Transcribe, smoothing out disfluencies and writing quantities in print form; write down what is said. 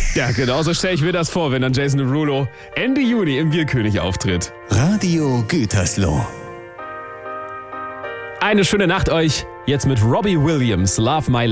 Ja, genau so stelle ich mir das vor, wenn dann Jason Derulo Ende Juni im Bierkönig auftritt. Radio Gütersloh. Eine schöne Nacht euch. Jetzt mit Robbie Williams, Love My